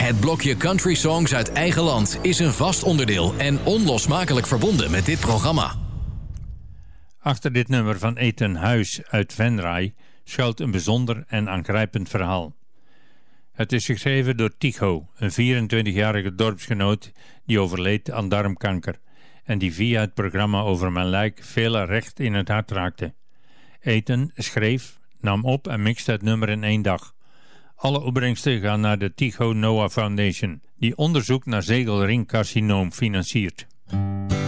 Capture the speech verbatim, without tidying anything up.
Het blokje Country Songs uit eigen land is een vast onderdeel en onlosmakelijk verbonden met dit programma. Achter dit nummer van Ethan Huis uit Venray schuilt een bijzonder en aangrijpend verhaal. Het is geschreven door Tycho, een vierentwintigjarige dorpsgenoot die overleed aan darmkanker en die via het programma over mijn lijk velen recht in het hart raakte. Ethan schreef, nam op en mixte het nummer in één dag. Alle opbrengsten gaan naar de Tycho Noah Foundation, die onderzoek naar zegelringcarcinoom financiert.